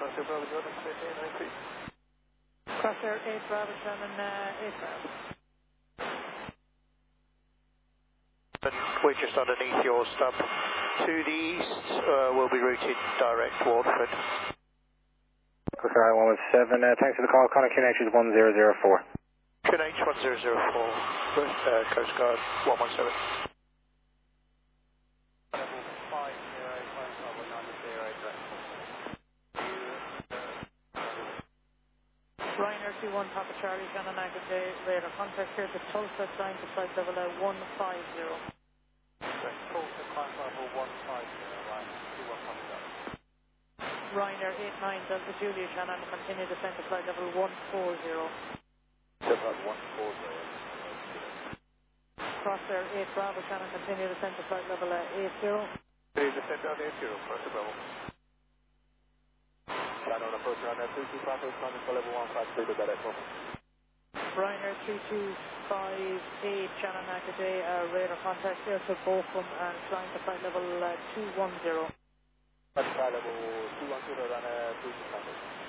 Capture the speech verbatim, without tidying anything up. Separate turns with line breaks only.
Crosshair Bravo, Jordan, eight nine three.
Crosshair eight Bravo, Shannon, uh, eight Bravo.
And we're just underneath your stump. To the east, uh, we'll be routed direct Waterford.
Crosshair one one seven, uh, thanks for the call. Contact Q N H is one zero zero four.
Q N H one zero zero four, uh, Coast Guard one one seven.
Ryanair two one Papa Charlie, Shannon Agatha, radar contact here to Tulsa, flying to flight level uh, one five zero.
Tulsa, flight level one five zero, right, two one Papa Charlie.
Ryanair eight nine Delta Julia, Shannon, continue descent to flight level one four zero.
Delta one four zero.
Crosshair eight Bravo, Shannon, continue descent to flight level uh, eight zero.
Continue descent down eight zero, Crosshair Bravo. Shannon, approach around there, two two five, climbing for level one five three to that echo.
Ryanair three two five eight, Shannon Agatha, uh, radar contact here to Bochum and flying to flight level uh, two one zero.
Flight level two one zero, run uh, two two five.